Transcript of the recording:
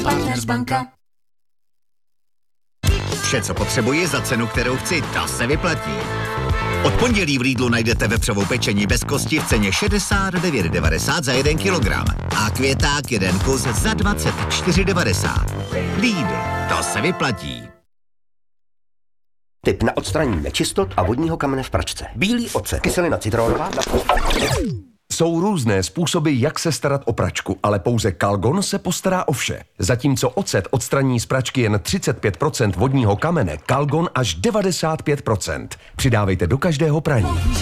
Partners banka. Vše, co potřebuji za cenu, kterou chci, to se vyplatí. Od pondělí v Lidlu najdete vepřovou pečení bez kosti v ceně 69,90 za 1 kilogram a květák 1 kus za 24,90. Lidl, to se vyplatí. Tip na odstranění nečistot a vodního kamene v pračce. Bílý ocet, kyselina citronová. Jsou různé způsoby, jak se starat o pračku, ale pouze Calgon se postará o vše. Zatímco ocet odstraní z pračky jen 35% vodního kamene, Calgon až 95%. Přidávejte do každého praní.